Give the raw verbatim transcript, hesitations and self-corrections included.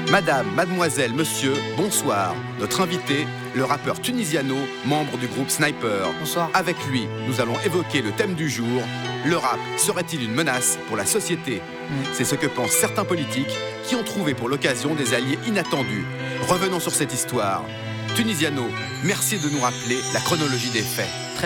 Madame, mademoiselle, monsieur, bonsoir. Notre invité, le rappeur Tunisiano, membre du groupe Sniper. Bonsoir. Avec lui, nous allons évoquer le thème du jour. Le rap serait-il une menace pour la société ? Mmh. C'est ce que pensent certains politiques qui ont trouvé pour l'occasion des alliés inattendus. Revenons sur cette histoire. Tunisiano, merci de nous rappeler la chronologie des faits.